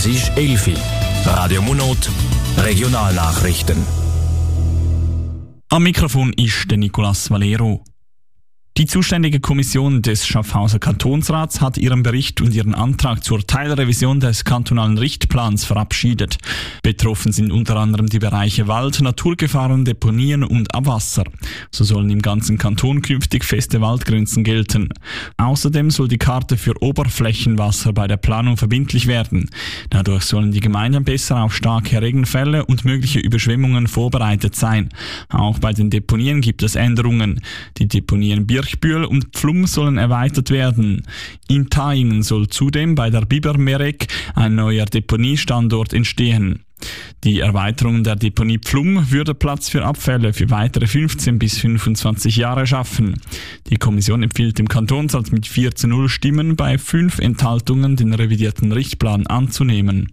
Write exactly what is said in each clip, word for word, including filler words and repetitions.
Es ist elf Uhr. Radio Munot, Regionalnachrichten. Am Mikrofon ist der Nicolas Valero. Die zuständige Kommission des Schaffhauser Kantonsrats hat ihren Bericht und ihren Antrag zur Teilrevision des kantonalen Richtplans verabschiedet. Betroffen sind unter anderem die Bereiche Wald, Naturgefahren, Deponien und Abwasser. So sollen im ganzen Kanton künftig feste Waldgrenzen gelten. Außerdem soll die Karte für Oberflächenwasser bei der Planung verbindlich werden. Dadurch sollen die Gemeinden besser auf starke Regenfälle und mögliche Überschwemmungen vorbereitet sein. Auch bei den Deponien gibt es Änderungen. Die Deponien Birchbühl und Pflum sollen erweitert werden. In Thaingen soll zudem bei der Bibermerek ein neuer Deponiestandort entstehen. Die Erweiterung der Deponie Pflum würde Platz für Abfälle für weitere fünfzehn bis fünfundzwanzig Jahre schaffen. Die Kommission empfiehlt dem Kantonsrat mit vier zu null Stimmen bei fünf Enthaltungen den revidierten Richtplan anzunehmen.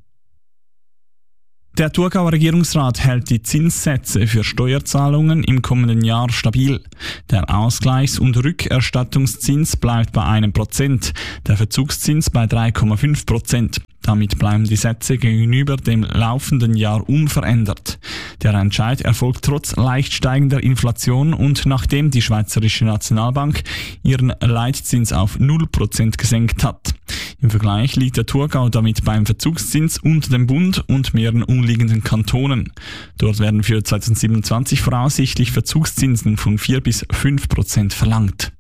Der Thurgauer Regierungsrat hält die Zinssätze für Steuerzahlungen im kommenden Jahr stabil. Der Ausgleichs- und Rückerstattungszins bleibt bei einem Prozent, der Verzugszins bei drei Komma fünf Prozent. Damit bleiben die Sätze gegenüber dem laufenden Jahr unverändert. Der Entscheid erfolgt trotz leicht steigender Inflation und nachdem die Schweizerische Nationalbank ihren Leitzins auf null Prozent gesenkt hat. Im Vergleich liegt der Thurgau damit beim Verzugszins unter dem Bund und mehreren umliegenden Kantonen. Dort werden für zweitausendsiebenundzwanzig voraussichtlich Verzugszinsen von vier bis fünf Prozent verlangt.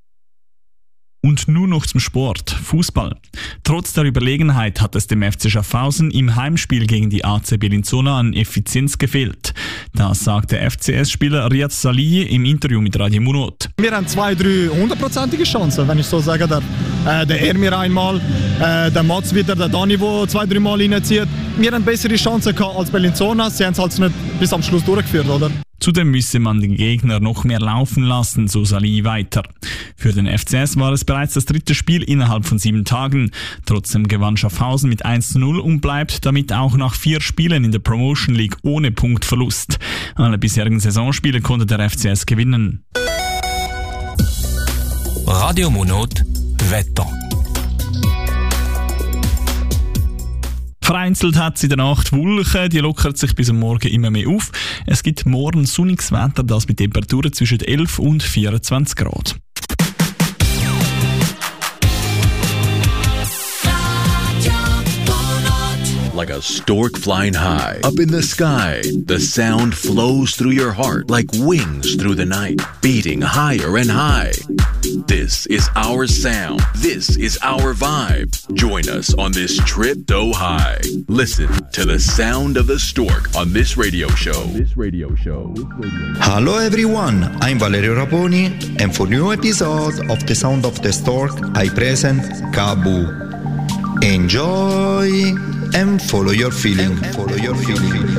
Und nun noch zum Sport, Fußball. Trotz der Überlegenheit hat es dem F C Schaffhausen im Heimspiel gegen die A C Bellinzona an Effizienz gefehlt. Das sagte F C S-Spieler Riyad Salih im Interview mit Radio Munot. Wir haben zwei, drei hundertprozentige Chancen, wenn ich so sagen darf. Äh, der Ermir einmal, äh, der Mats wieder, der Dani, der zwei, drei Mal reinzieht. Wir haben bessere Chancen gehabt als Bellinzona. Sie haben es halt nicht bis am Schluss durchgeführt, oder? Zudem müsse man den Gegner noch mehr laufen lassen, so Salih weiter. Für den F C S war es bereits das dritte Spiel innerhalb von sieben Tagen. Trotzdem gewann Schaffhausen mit eins zu null und bleibt damit auch nach vier Spielen in der Promotion League ohne Punktverlust. Alle bisherigen Saisonspiele konnte der F C S gewinnen. Radio Munot, Wetter. Vereinzelt hat es in der Nacht Wolken, die lockert sich bis am Morgen immer mehr auf. Es gibt morgen sonniges Wetter, das mit Temperaturen zwischen elf und vierundzwanzig Grad. Like a stork flying high, up in the sky, the sound flows through your heart like wings through the night, beating higher and high. This is our sound. This is our vibe. Join us on this trip to high. Listen to the sound of the stork on this radio show. This radio show. Hello everyone, I'm Valerio Raponi, and for new episode of The Sound of the Stork, I present Kabu. Enjoy and follow your feeling. Follow your feeling.